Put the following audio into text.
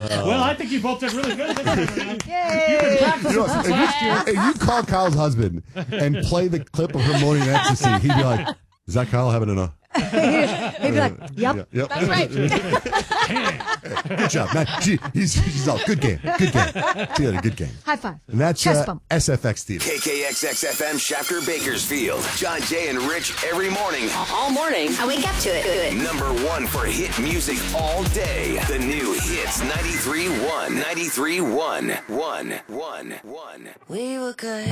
Well, I think you both did really good. Yay! If you call Kyle's husband and play the clip of her morning ecstasy, he'd be like, "Is that Kyle having enough?" He'd be like, "Yep, Yep. That's right. Good job, man. He's all good game. Good game. Together, good game. high five." And that's Chest bump. SFX Theater. KKXX-FM Shafter Bakersfield. John, Jay, and Rich every morning. All morning. I wake up to it. Number one for hit music all day. The new Hits 93.1. 93.1. 1. We were good.